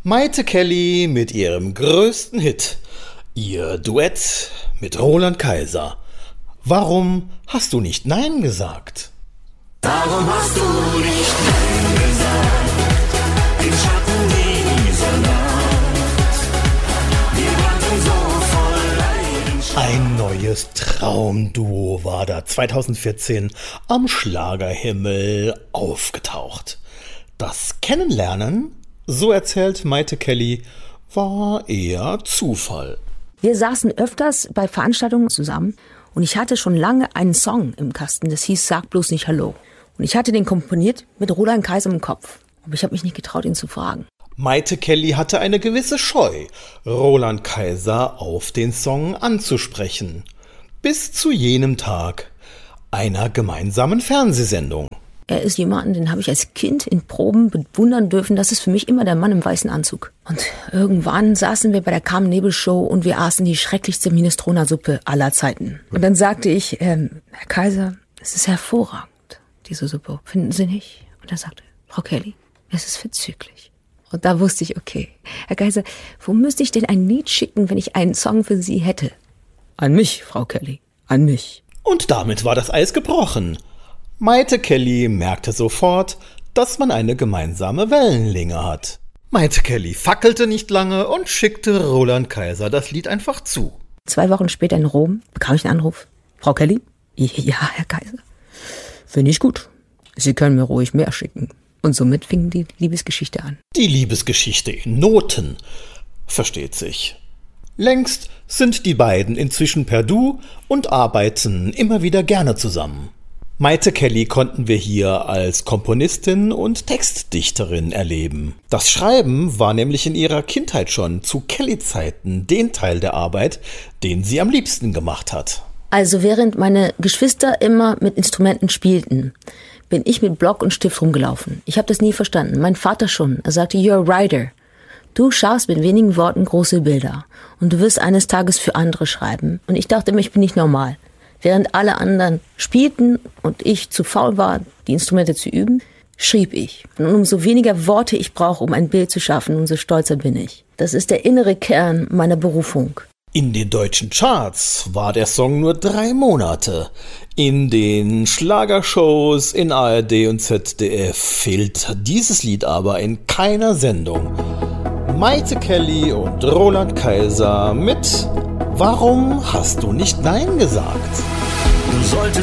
Maite Kelly mit ihrem größten Hit. Ihr Duett mit Roland Kaiser. Warum hast du nicht Nein gesagt? Warum hast du nicht Nein gesagt? Im Schatten dieser Nacht. Wir brannten so voll Leidenschaft. Ein neues Traumduo war da 2014 am Schlagerhimmel aufgetaucht. Das Kennenlernen, so erzählt Maite Kelly, war eher Zufall. Wir saßen öfters bei Veranstaltungen zusammen und ich hatte schon lange einen Song im Kasten, das hieß Sag bloß nicht Hallo. Und ich hatte den komponiert mit Roland Kaiser im Kopf. Aber ich habe mich nicht getraut, ihn zu fragen. Maite Kelly hatte eine gewisse Scheu, Roland Kaiser auf den Song anzusprechen. Bis zu jenem Tag einer gemeinsamen Fernsehsendung. Er ist jemand, den habe ich als Kind in Proben bewundern dürfen. Das ist für mich immer der Mann im weißen Anzug. Und irgendwann saßen wir bei der Carmen-Nebel-Show und wir aßen die schrecklichste Minestrone-Suppe aller Zeiten. Und dann sagte ich, Herr Kaiser, es ist hervorragend, diese Suppe. Finden Sie nicht? Und er sagte, Frau Kelly, es ist verzüglich. Und da wusste ich, okay, Herr Kaiser, wo müsste ich denn ein Lied schicken, wenn ich einen Song für Sie hätte? An mich, Frau Kelly, an mich. Und damit war das Eis gebrochen. Maite Kelly merkte sofort, dass man eine gemeinsame Wellenlänge hat. Maite Kelly fackelte nicht lange und schickte Roland Kaiser das Lied einfach zu. 2 Wochen später in Rom bekam ich einen Anruf. Frau Kelly? Ja, Herr Kaiser. Finde ich gut. Sie können mir ruhig mehr schicken. Und somit fing die Liebesgeschichte an. Die Liebesgeschichte in Noten. Versteht sich. Längst sind die beiden inzwischen per Du und arbeiten immer wieder gerne zusammen. Maite Kelly konnten wir hier als Komponistin und Textdichterin erleben. Das Schreiben war nämlich in ihrer Kindheit schon zu Kelly-Zeiten den Teil der Arbeit, den sie am liebsten gemacht hat. Also während meine Geschwister immer mit Instrumenten spielten, bin ich mit Block und Stift rumgelaufen. Ich habe das nie verstanden. Mein Vater schon. Er sagte, you're a writer. Du schaffst mit wenigen Worten große Bilder. Und du wirst eines Tages für andere schreiben. Und ich dachte immer, ich bin nicht normal. Während alle anderen spielten und ich zu faul war, die Instrumente zu üben, schrieb ich. Und umso weniger Worte ich brauche, um ein Bild zu schaffen, umso stolzer bin ich. Das ist der innere Kern meiner Berufung. In den deutschen Charts war der Song nur 3 Monate. In den Schlagershows in ARD und ZDF fehlt dieses Lied aber in keiner Sendung. Maite Kelly und Roland Kaiser mit Warum hast du nicht Nein gesagt? Du solltest